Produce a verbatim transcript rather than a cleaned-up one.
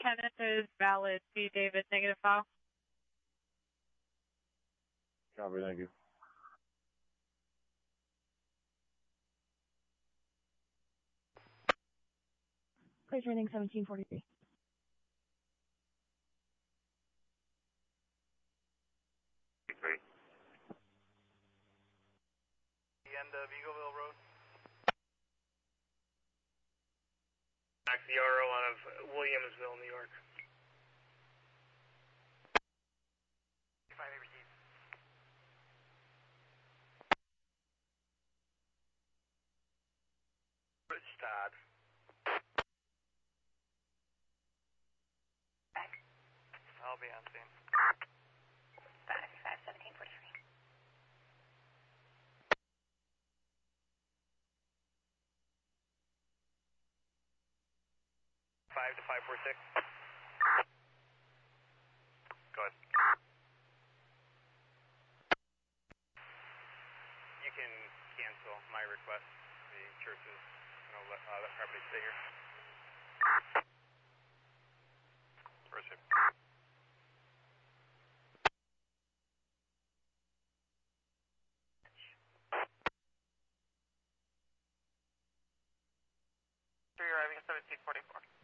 Attendance is valid to David, negative file. Copy, thank you. Place rating seventeen forty-three. Three. The end of Eagleville Road. Back the R O out of Williamsville, New York. Five received. Bridge Todd. I'll be on scene. five five seventeen forty-three. Five to five four six. Go ahead. You can cancel my request. The church is going to let uh, the property stay here. Receive. Three arriving at seventeen forty-four.